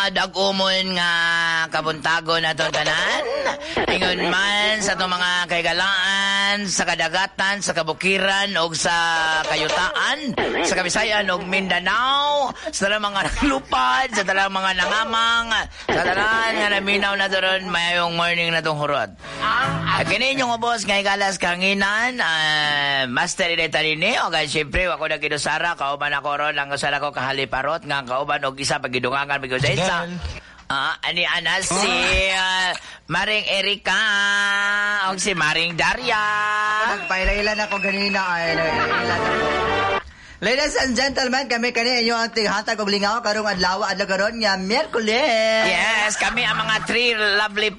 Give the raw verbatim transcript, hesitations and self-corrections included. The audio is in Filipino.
dagumon nga kabuntagon naton tanan. Ingon man sa itong mga kaigalaan, sa kadagatan, sa kabukiran, o sa kayutaan, sa Kabisayan, o Mindanao, sa talang mga naglupad, sa talang mga nangamang, sa talang nga naminaw na doon, mayayong morning na itong hurot. At kini yung ubos nga igalas kanginan, uh, Master Inetanini, o kaya siyempre, ako na kinusara, kauban ako ron, lang usara ko kahaliparot, nga kauban, o isa pagidungangan, bigos sa isa. Ah, ani ana si uh, Maring Erika, o si Maring Daria. Nagpailailan ako ganina ay nagpailailan ako. Ladies and gentlemen, kami kani inyo ang tighatag og lingaw karong adlaw adlaw karon nga Miyerkules. Yes, kami ang mga three lovely